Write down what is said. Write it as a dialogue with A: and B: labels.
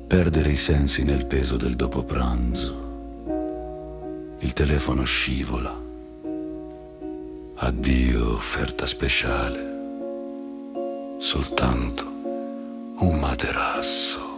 A: Perdere i sensi nel peso del dopopranzo. Il telefono scivola. Addio offerta speciale. Soltanto un materasso.